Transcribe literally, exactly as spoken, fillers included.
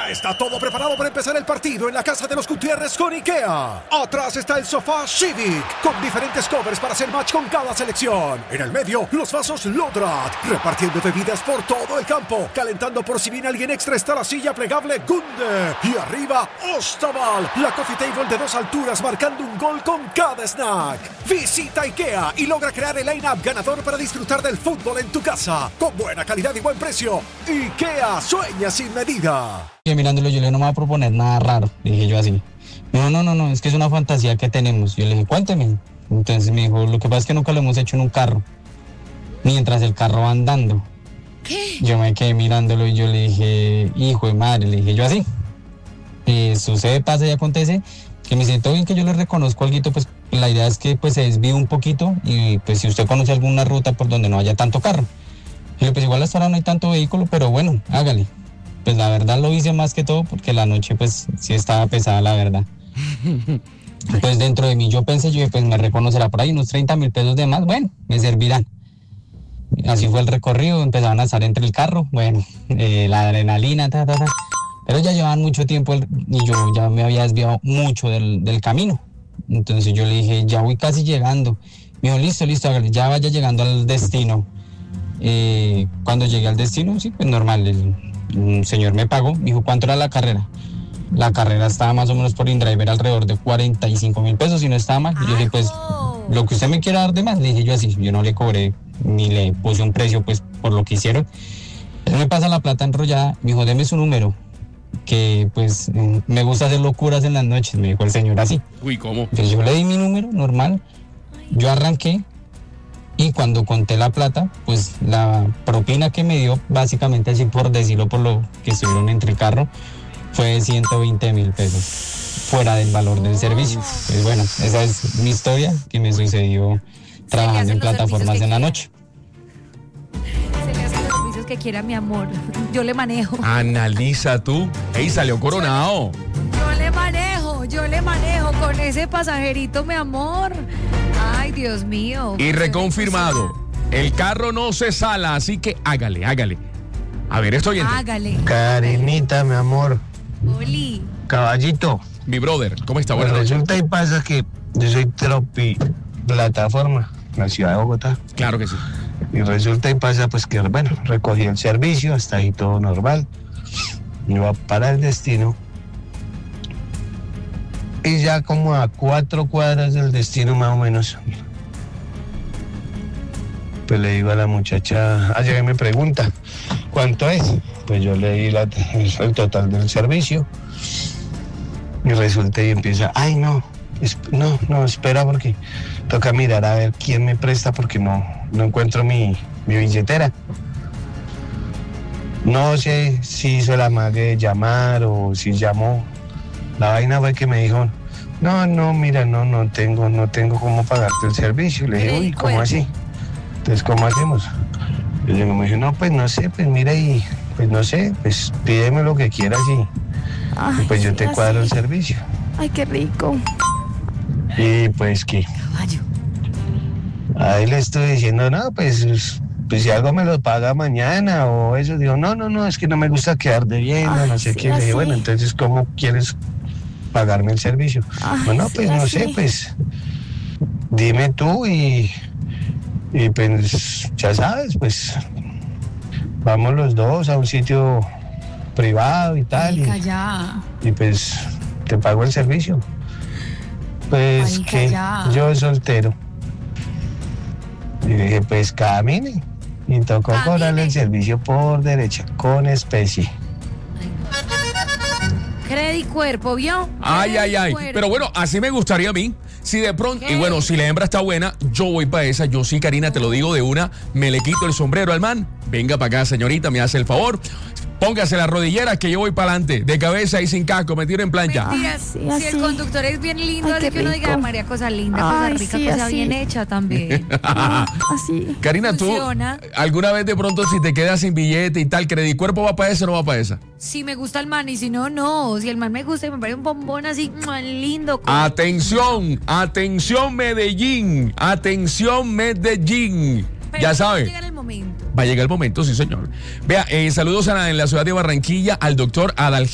Ya está todo preparado para empezar el partido en la casa de los Gutiérrez con IKEA. Atrás está el sofá Civic, con diferentes covers para hacer match con cada selección. En el medio, los vasos Lodrat, repartiendo bebidas por todo el campo. Calentando por si viene alguien extra está la silla plegable Gunde. Y arriba, Ostaval, la coffee table de dos alturas marcando un gol con cada snack. Visita IKEA y logra crear el line-up ganador para disfrutar del fútbol en tu casa. Con buena calidad y buen precio. IKEA, sueña sin medida. Y mirándolo, yo le no me voy a proponer nada raro, le dije yo así. No, no, no, no, es que es una fantasía que tenemos. Yo le dije, cuénteme. Entonces me dijo, lo que pasa es que nunca lo hemos hecho en un carro, mientras el carro va andando. ¿Qué? Yo me quedé mirándolo y yo le dije, hijo de madre, le dije yo así. Eh, sucede, pasa y acontece que me siento bien, que yo le reconozco algo, pues la idea es que pues se desvíe un poquito y pues si usted conoce alguna ruta por donde no haya tanto carro. Y pues igual hasta ahora no hay tanto vehículo, pero bueno, hágale. Pues la verdad lo hice más que todo porque la noche pues sí estaba pesada, la verdad. Pues dentro de mí yo pensé, yo pues me reconocerá por ahí unos treinta mil pesos de más, bueno, me servirán. Así fue el recorrido, empezaban a estar entre el carro, bueno, eh, la adrenalina, ta, ta, ta. Pero ya llevaban mucho tiempo el, y yo ya me había desviado mucho del, del camino. Entonces yo le dije, ya voy casi llegando. Me dijo, listo, listo, hágale, ya vaya llegando al destino. Eh, cuando llegué al destino, sí, pues normal, el, un señor me pagó, me dijo, ¿cuánto era la carrera? La carrera estaba más o menos por InDriver alrededor de cuarenta y cinco mil pesos, y no estaba mal. Y yo dije, pues, lo que usted me quiera dar de más, le dije yo así, yo no le cobré, ni le puse un precio, pues, por lo que hicieron. Él me pasa la plata enrollada, me dijo, deme su número, que, pues, me gusta hacer locuras en las noches, me dijo el señor así. Uy, ¿cómo? Entonces yo le di mi número, normal, yo arranqué, y cuando conté la plata, pues la propina que me dio, básicamente así por decirlo, por lo que estuvieron entre el carro, fue de ciento veinte mil pesos, fuera del valor del servicio. Pues bueno, esa es mi historia que me sucedió trabajando en plataformas en la noche. Se le hacen los servicios que quiera, mi amor. Yo le manejo. Analiza tú. ¡Ey, salió coronado! Yo le manejo, yo le manejo con ese pasajerito, mi amor. Ay, Dios mío. Y reconfirmado, el carro no se sala, así que hágale, hágale. A ver, estoy en. Hágale. Karenita, mi amor. Oli. Caballito. Mi brother, ¿cómo está? Pues Buenas noches. resulta y pasa que yo soy tropi plataforma, en la ciudad de Bogotá. Claro que sí. Y resulta y pasa pues que, bueno, recogí el servicio, hasta ahí todo normal. Iba para el destino. Y ya como a cuatro cuadras del destino más o menos, pues le digo a la muchacha, ah, llega y me pregunta, ¿cuánto es? Pues yo le di la, el total del servicio. Y resulta y empieza, ay no, es, no, no, espera porque toca mirar a ver quién me presta porque no, no encuentro mi, mi billetera. No sé si hizo la mague de llamar o si llamó. La vaina fue que me dijo, no, no, mira, no, no tengo, no tengo cómo pagarte el servicio. Le dije, uy, ¿cómo así? Entonces, ¿cómo hacemos? Y luego me dijo, no, pues no sé, pues mira y, pues no sé, pues pídeme lo que quieras y, Ay, y pues yo te así. cuadro el servicio. Ay, qué rico. Y pues que, Caballo. ahí le estoy diciendo, no, pues, pues si algo me lo paga mañana o eso. Digo, no, no, no, es que no me gusta quedar debiendo, Ay, no sé sí, qué. Le dije, así. bueno, entonces, ¿cómo quieres pagarme el servicio? Ay, Bueno, sí, pues no así. sé, pues dime tú y, y pues ya sabes, pues vamos los dos a un sitio privado y tal. Ay, Y, calla. y pues te pago el servicio. Pues Ay, que calla. yo soltero. Y dije, pues camine. Y tocó Camine. cobrarle el servicio por derecha, con especie. Credi cuerpo, ¿vio? Ay, ay, ay. Cuerpo. Pero bueno, así me gustaría a mí. Si de pronto, ¿Qué? y bueno, si la hembra está buena, yo voy para esa. Yo sí, Karina, te lo digo de una. Me le quito el sombrero al man. Venga para acá, señorita, me hace el favor. Póngase las rodilleras que yo voy para adelante. De cabeza y sin casco, me tiro en plancha. Mentiras, Ah, sí, si así. el conductor es bien lindo, Ay, así qué que uno diga, rico. María, cosa linda, cosa Ay, rica, sí, cosa así. bien hecha también. Así. Karina, tú, Funciona. ¿alguna vez de pronto si te quedas sin billete y tal, Credicuerpo va para esa o no va para esa? Si me gusta el man y si no, no. Si el man me gusta y me parece un bombón así, ¡mua! Lindo. Atención, atención Medellín, atención Medellín. Pero Ya no sabe. llega en el momento. Va a llegar el momento, sí señor. Vea, eh, saludos a la- en la ciudad de Barranquilla al doctor Adal